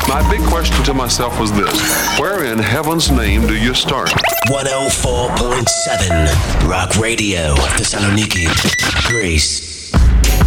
My big question to myself was this: where in heaven's name do you start? 104.7 Rock Radio, Thessaloniki, Greece.